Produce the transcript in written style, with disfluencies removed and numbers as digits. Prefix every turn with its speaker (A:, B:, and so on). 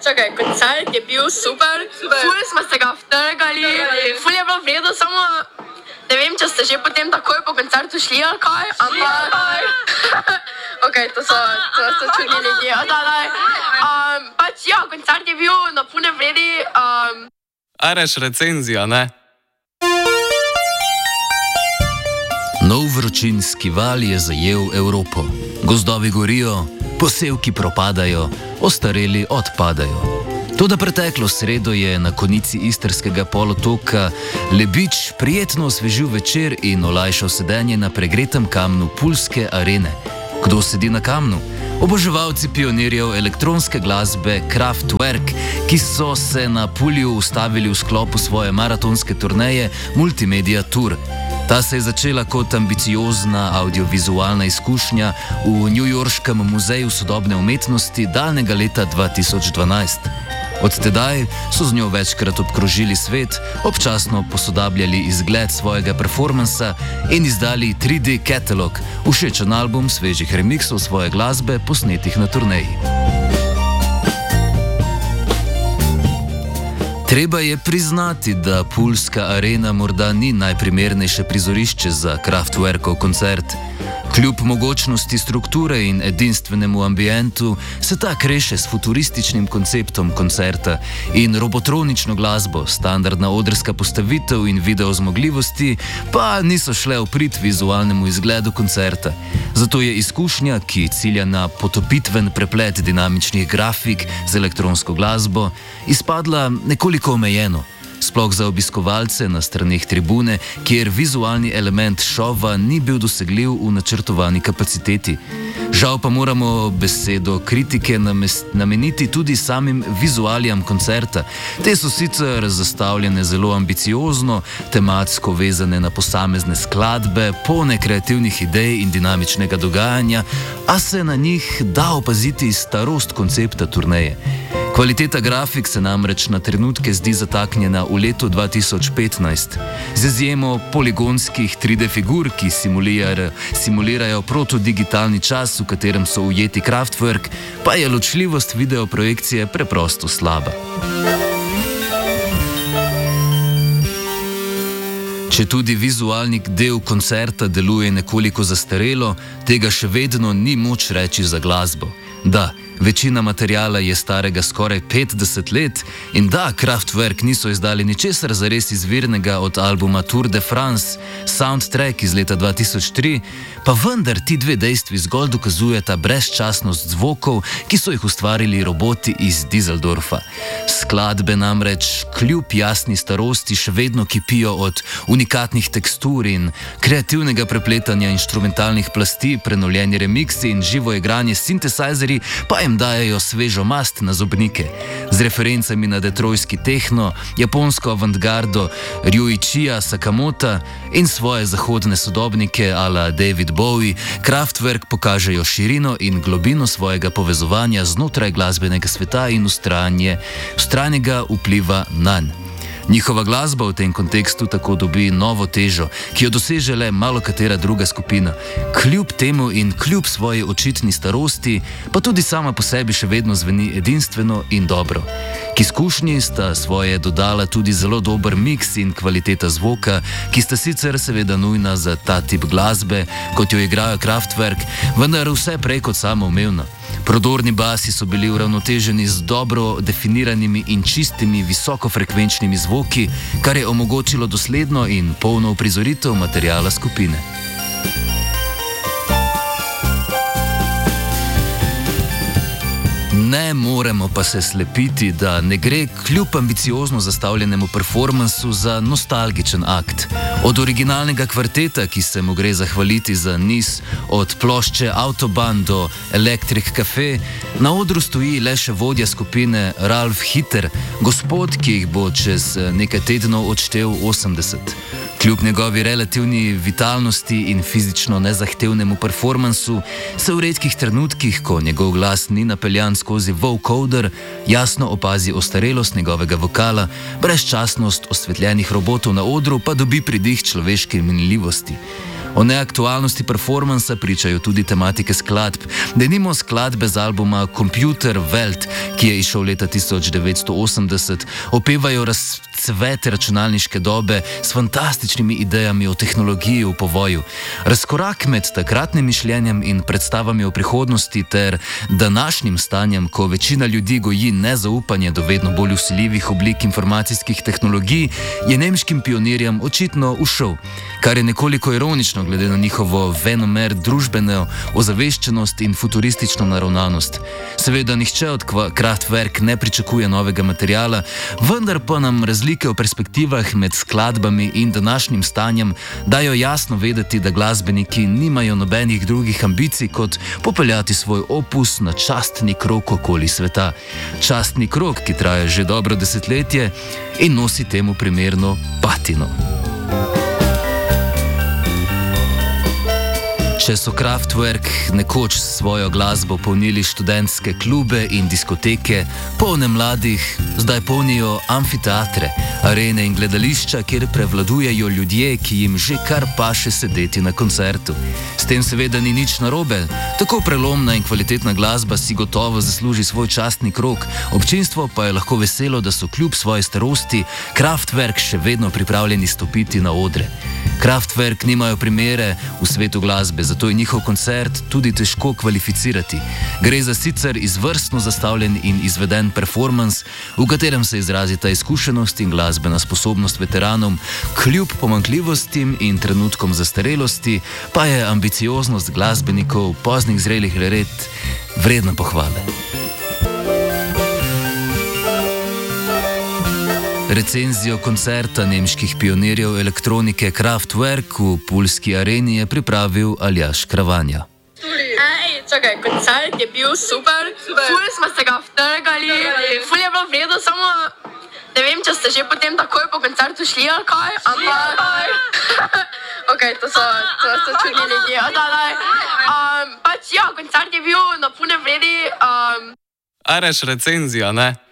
A: Čakaj, koncert je bil super. Ful smo se ga vtrgali, ful je bilo vredo, samo ne vem, če ste že potem takoj po koncertu šli ali kaj, ampak... Ok, to so čudni ljudje. Pač ja, koncert je bil na pune vredi.
B: Areš recenzija, ne?
C: Nov vročinski val je zajel Evropo. Gozdovi gorijo, posevki propadajo, ostareli odpadajo. Toda preteklo sredo je na konici istrskega polotoka Lebič prijetno osvežil večer in olajšal sedenje na pregretem kamnu Pulske arene. Kdo sedi na kamnu? Oboževalci pionirjev elektronske glasbe Kraftwerk, ki so se na Pulju ustavili v sklopu svoje maratonske turneje Multimedia Tour. Ta se je začela kot ambiciozna audiovizualna izkušnja v newyorškem muzeju sodobne umetnosti daljnega leta 2012. Od tedaj so z njo večkrat obkrožili svet, občasno posodabljali izgled svojega performansa in izdali 3D katalog, všečen album svežih remiksov svoje glasbe, posnetih na turneji. Treba je priznati, da Pulska arena morda ni najprimernejše prizorišče za Kraftwerkov koncert. Kljub mogočnosti strukture in edinstvenemu ambientu se ta kreše s futurističnim konceptom koncerta in robotronično glasbo, standardna odrska postavitev in video zmogljivosti pa niso šle v prid vizualnemu izgledu koncerta. Zato je izkušnja, ki cilja na potopitven preplet dinamičnih grafik z elektronsko glasbo, izpadla nekoliko omejeno. Sploh za obiskovalce na straneh tribune, kjer vizualni element šova ni bil dosegljiv v načrtovani kapaciteti. Žal pa moramo besedo kritike nameniti tudi samim vizualijam koncerta. Te so sicer zastavljene zelo ambiciozno, tematsko vezane na posamezne skladbe, polne kreativnih idej in dinamičnega dogajanja, a se na njih da opaziti starost koncepta turneje. Kvaliteta grafik se namreč na trenutke zdi zataknjena v letu 2015. Z izjemo poligonskih 3D figur, ki simulirajo protodigitalni čas, v katerem so ujeti Kraftwerk, pa je ločljivost videoprojekcije preprosto slaba. Če tudi vizualni del koncerta deluje nekoliko zastarelo, tega še vedno ni moč reči za glasbo. Da, večina materiala je starega skoraj 50 let in da, Kraftwerk niso izdali ničesar zares izvirnega od albuma Tour de France, soundtrack iz leta 2003, pa vendar ti dve dejstvi zgolj dokazujeta brezčasnost zvokov, ki so jih ustvarili roboti iz Düsseldorfa. Skladbe namreč kljub jasni starosti še vedno kipijo od unikatnih tekstur in kreativnega prepletanja inštrumentalnih plasti, prenovljeni remiksi in živo igranje sintesajzerji pa jim dajajo svežo mast na zobnike. Z referencami na detrojski techno, japonsko avantgardo Ryuichija Sakamota in svoje zahodne sodobnike ala David Bowie, Kraftwerk pokažejo širino in globino svojega povezovanja znotraj glasbenega sveta in vztrajnega vpliva nanj. Njihova glasba v tem kontekstu tako dobi novo težo, ki jo doseže le malokatera druga skupina. Kljub temu in kljub svoji očitni starosti, pa tudi sama po sebi še vedno zveni edinstveno in dobro. K izkušnji sta svoje dodala tudi zelo dober miks in kvaliteta zvoka, ki sta sicer seveda nujna za ta tip glasbe, kot jo igrajo Kraftwerk, vendar vse prej kot samoumevno. Prodorni basi so bili uravnoteženi z dobro definiranimi in čistimi visokofrekvenčnimi zvoki, kar je omogočilo dosledno in polno uprizoritev materiala skupine. Ne moremo pa se slepiti, da ne gre kljub ambiciozno zastavljenemu performansu za nostalgičen akt. Od originalnega kvarteta, ki se mu gre zahvaliti za niz od plošče Autobahn do Electric Cafe, na odru stoji le še vodja skupine Ralf Hitter, gospod, ki jih bo čez nekaj tednov odštel 80. Kljub njegovi relativni vitalnosti in fizično nezahtevnemu performansu se v redkih trenutkih, ko njegov glas ni napeljan skozi vocoder, jasno opazi ostarelost njegovega vokala, brezčasnost osvetljenih robotov na odru pa dobi pridih človeške minljivosti. O neaktualnosti performansa pričajo tudi tematike skladb, denimo skladbe z albuma Computer Welt, ki je izšel leta 1980, opevajo razcvet računalniške dobe s fantastičnimi idejami o tehnologiji v povoju. Razkorak med takratnim mišljenjem in predstavami o prihodnosti ter današnjim stanjem, ko večina ljudi goji nezaupanje do vedno bolj vsiljivih oblik informacijskih tehnologij, je nemškim pionirjem očitno ušel, kar je nekoliko ironično glede na njihovo venomer družbeno ozaveščenost in futuristično naravnanost. Seveda nihče od Kraftwerk ne pričakuje novega materiala, vendar pa nam razlike v perspektivah med skladbami in današnjim stanjem dajo jasno vedeti, da glasbeniki nimajo nobenih drugih ambicij kot popeljati svoj opus na častni krog okoli sveta. Častni krog, ki traja že dobro desetletje in nosi temu primerno patino. Če so Kraftwerk nekoč s svojo glasbo polnili študentske klube in diskoteke, polne mladih, zdaj polnijo amfiteatre, arene in gledališča, kjer prevladujejo ljudje, ki jim že kar paše sedeti na koncertu. S tem seveda ni nič narobe, tako prelomna in kvalitetna glasba si gotovo zasluži svoj častni krog, občinstvo pa je lahko veselo, da so kljub svoji starosti Kraftwerk še vedno pripravljeni stopiti na odre. Kraftwerk nimajo primere v svetu glasbe, zato je njihov koncert tudi težko kvalificirati. Gre za sicer izvrstno zastavljen in izveden performans, v katerem se izrazita izkušenost in glasbena sposobnost veteranom, kljub pomanjkljivostim in trenutkom zastarelosti, pa je ambicioznost glasbenikov poznih zrelih let vredna pohvale. Recenzijo koncerta nemških pionirjev elektronike Kraftwerk v Pulski areni je pripravil Aljaž Kravanja.
A: Čakaj, koncert je bil super, ful smo se ga vtrgali, ful je bilo vredo, samo ne vem, če ste že potem takoj po koncertu šli ali kaj, ampak... Ok, to so čudni ljudje, pač ja, koncert je bil na pune vredi.
B: Areš recenzija, ne?